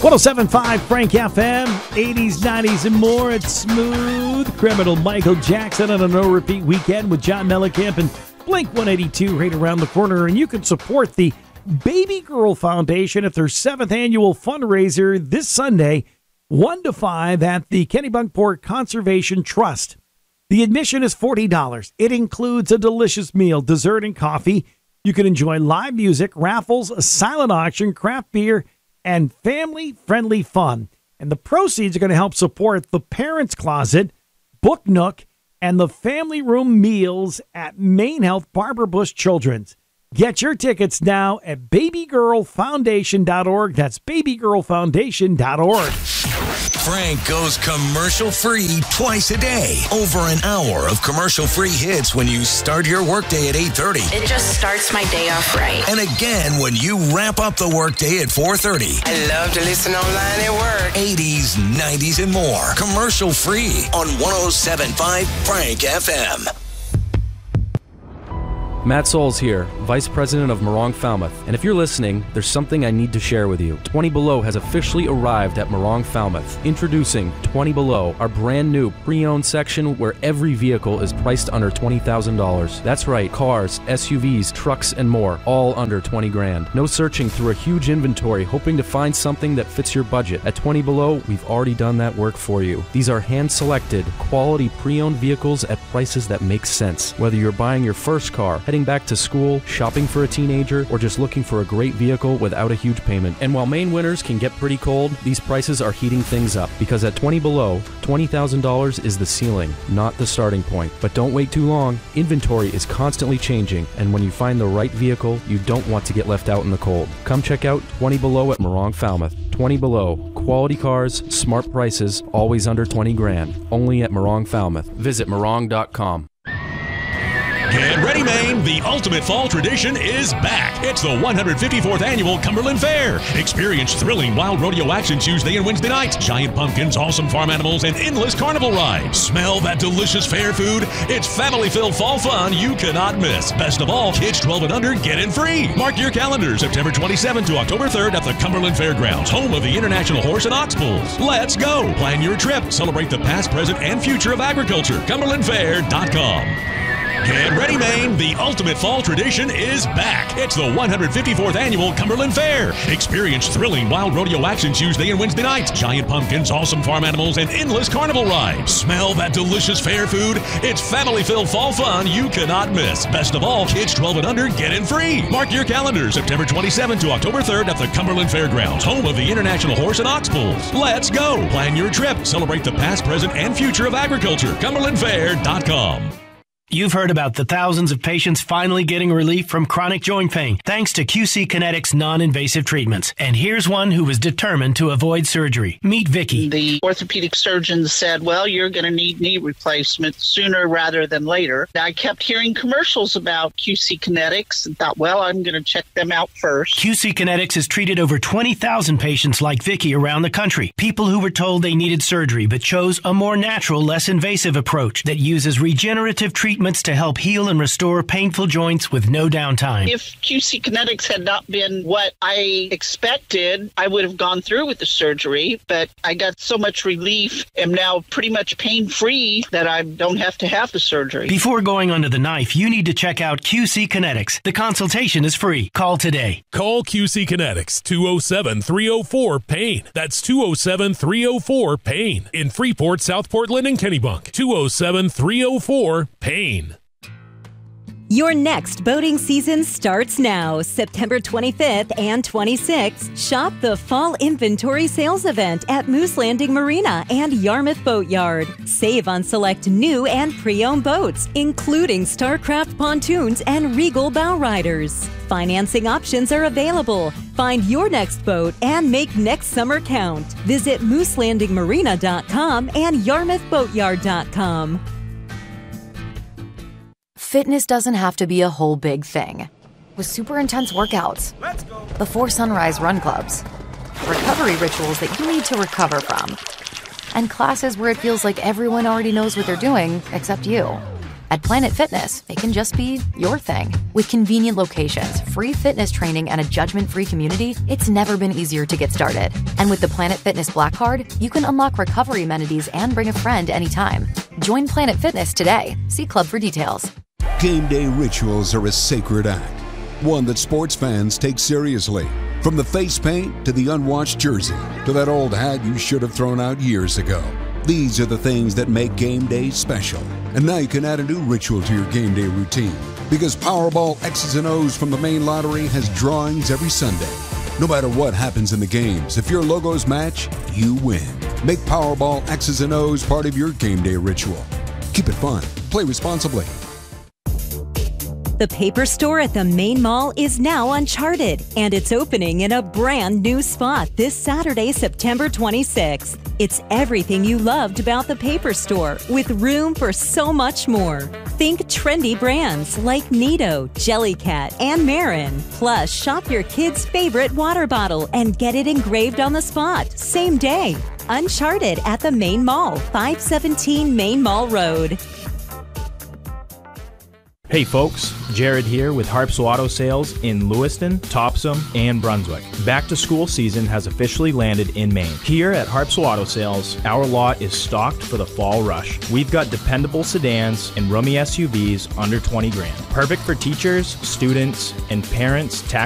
107.5 Frank FM, 80s, 90s, and more. It's Smooth Criminal Michael Jackson on a no-repeat weekend with John Mellencamp and Blink 182 right around the corner. And you can support the Baby Girl Foundation at their 7th annual fundraiser this Sunday, 1 to 5 at the Kennebunkport Conservation Trust. The admission is $40. It includes a delicious meal, dessert, and coffee. You can enjoy live music, raffles, a silent auction, craft beer, and family-friendly fun. And the proceeds are going to help support the Parents Closet, Book Nook, and the family room meals at Maine Health Barbara Bush Children's. Get your tickets now at babygirlfoundation.org. That's babygirlfoundation.org. Frank goes commercial-free twice a day. Over an hour of commercial-free hits when you start your workday at 8:30. It just starts my day off right. And again when you wrap up the workday at 4:30. I love to listen online at work. 80s, 90s, and more. Commercial-free on 107.5 Frank FM. Matt Souls here, Vice President of Morong Falmouth. And if you're listening, there's something I need to share with you. 20 Below has officially arrived at Morong Falmouth. Introducing 20 Below, our brand new pre-owned section where every vehicle is priced under $20,000. That's right, cars, SUVs, trucks, and more, all under 20 grand. No searching through a huge inventory hoping to find something that fits your budget. At 20 Below, we've already done that work for you. These are hand-selected, quality pre-owned vehicles at prices that make sense. Whether you're buying your first car, heading back to school, shopping for a teenager, or just looking for a great vehicle without a huge payment. And while Maine winters can get pretty cold, these prices are heating things up. Because at 20 Below, $20,000 is the ceiling, not the starting point. But don't wait too long. Inventory is constantly changing, and when you find the right vehicle, you don't want to get left out in the cold. Come check out 20 Below at Morong Falmouth. 20 Below. Quality cars, smart prices, always under 20 grand. Only at Morong Falmouth. Visit morong.com. Get ready, Maine! The ultimate fall tradition is back. It's the 154th Annual Cumberland Fair. Experience thrilling wild rodeo action Tuesday and Wednesday nights, giant pumpkins, awesome farm animals, and endless carnival rides. Smell that delicious fair food? It's family-filled fall fun you cannot miss. Best of all, kids 12 and under get in free. Mark your calendar, September 27th to October 3rd at the Cumberland Fairgrounds, home of the International Horse and Ox Bulls. Let's go! Plan your trip. Celebrate the past, present, and future of agriculture. CumberlandFair.com. Get ready, Maine! The ultimate fall tradition is back. It's the 154th Annual Cumberland Fair. Experience thrilling wild rodeo action Tuesday and Wednesday nights, giant pumpkins, awesome farm animals, and endless carnival rides. Smell that delicious fair food? It's family-filled fall fun you cannot miss. Best of all, kids 12 and under get in free. Mark your calendar, September 27th to October 3rd at the Cumberland Fairgrounds, home of the International Horse and Ox Bulls. Let's go! Plan your trip. Celebrate the past, present, and future of agriculture. CumberlandFair.com. You've heard about the thousands of patients finally getting relief from chronic joint pain thanks to QC Kinetics non-invasive treatments. And here's one who was determined to avoid surgery. Meet Vicky. The orthopedic surgeon said, well, you're going to need knee replacement sooner rather than later. I kept hearing commercials about QC Kinetics and thought, well, I'm going to check them out first. QC Kinetics has treated over 20,000 patients like Vicky around the country. People who were told they needed surgery but chose a more natural, less invasive approach that uses regenerative treatments to help heal and restore painful joints with no downtime. If QC Kinetics had not been what I expected, I would have gone through with the surgery, but I got so much relief, am now pretty much pain-free that I don't have to have the surgery. Before going under the knife, you need to check out QC Kinetics. The consultation is free. Call today. Call QC Kinetics, 207-304-PAIN. That's 207-304-PAIN. In Freeport, South Portland, and Kennebunk. 207-304-PAIN. Your next boating season starts now, September 25th and 26th. Shop the Fall Inventory Sales Event at Moose Landing Marina and Yarmouth Boatyard. Save on select new and pre-owned boats, including Starcraft pontoons and Regal bow riders. Financing options are available. Find your next boat and make next summer count. Visit mooselandingmarina.com and yarmouthboatyard.com. Fitness doesn't have to be a whole big thing. With super intense workouts, before sunrise run clubs, recovery rituals that you need to recover from, and classes where it feels like everyone already knows what they're doing except you. At Planet Fitness, it can just be your thing. With convenient locations, free fitness training, and a judgment-free community, it's never been easier to get started. And with the Planet Fitness Black Card, you can unlock recovery amenities and bring a friend anytime. Join Planet Fitness today. See Club for details. Game day rituals are a sacred act, one that sports fans take seriously. From the face paint to the unwashed jersey to that old hat you should have thrown out years ago. These are the things that make game day special. And now you can add a new ritual to your game day routine because Powerball X's and O's from the main lottery has drawings every Sunday. No matter what happens in the games, if your logos match, you win. Make Powerball X's and O's part of your game day ritual. Keep it fun. Play responsibly. The Paper Store at the Main Mall is now Uncharted, and it's opening in a brand new spot this Saturday, September 26th. It's everything you loved about the Paper Store, with room for so much more. Think trendy brands like Nido, Jellycat, and Marin. Plus, shop your kid's favorite water bottle and get it engraved on the spot, same day. Uncharted at the Main Mall, 517 Main Mall Road. Hey folks, Jared here with Harps Auto Sales in Lewiston, Topsom, and Brunswick. Back to school season has officially landed in Maine. Here at Harps Auto Sales, our lot is stocked for the fall rush. We've got dependable sedans and roomy SUVs under 20 grand. Perfect for teachers, students, and parents,